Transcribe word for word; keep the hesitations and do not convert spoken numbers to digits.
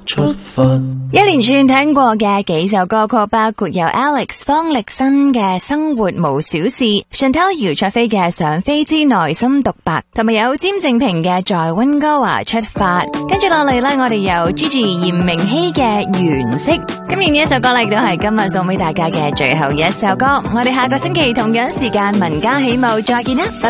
出發。 一連串聽過嘅幾首歌曲，包括有 Alex 方力申嘅生活無小事， Chantel 姚焯菲嘅想飛之內心獨白，同埋有詹正平嘅在溫哥華出發。跟住落嚟呢，我哋有 Gigi 嚴明熙嘅原色。今年呢一首歌呢，亦都係今日送俾大家嘅最後一首歌。我哋下個星期同樣時間民家起舞再見啦。